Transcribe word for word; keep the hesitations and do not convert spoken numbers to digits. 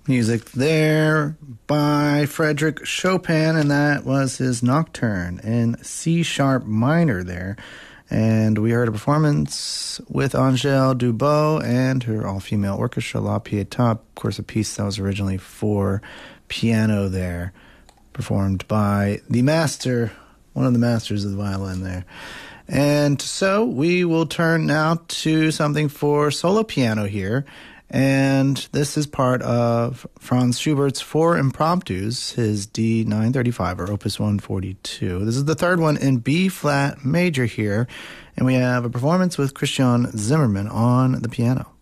Music there by Frederick Chopin, and that was his Nocturne in C-sharp minor there. And we heard a performance with Angèle Dubot and her all-female orchestra, La Pietà, of course a piece that was originally for piano there, performed by the master, one of the masters of the violin there. And so we will turn now to something for solo piano here. And this is part of Franz Schubert's Four Impromptus, his D nine thirty-five, or Opus one forty-two. This is the third one in B-flat major here, and we have a performance with Christian Zimmermann on the piano.